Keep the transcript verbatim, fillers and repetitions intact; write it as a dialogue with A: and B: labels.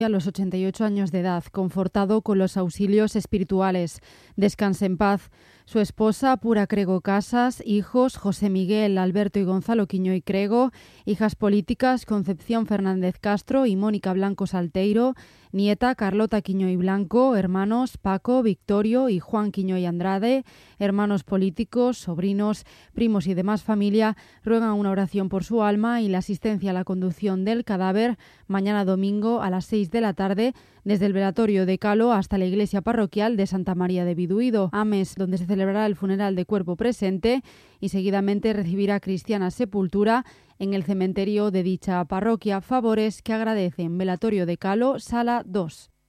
A: A los ochenta y ocho años de edad, confortado con los auxilios espirituales. Descanse en paz. Su esposa, Pura Crego Casas, hijos, José Miguel, Alberto y Gonzalo Quiñó y Crego, hijas políticas, Concepción Fernández Castro y Mónica Blanco Salteiro, nieta, Carlota Quiñó y Blanco, hermanos, Paco, Victorio y Juan Quiñó y Andrade, hermanos políticos, sobrinos, primos y demás familia, ruegan una oración por su alma y la asistencia a la conducción del cadáver mañana domingo a las seis de la tarde desde el velatorio de Calo hasta la iglesia parroquial de Santa María de Viduido, Ames, donde se celebrará el funeral de cuerpo presente y seguidamente recibirá cristiana sepultura en el cementerio de dicha parroquia. Favores que agradecen. Velatorio de Calo, Sala dos.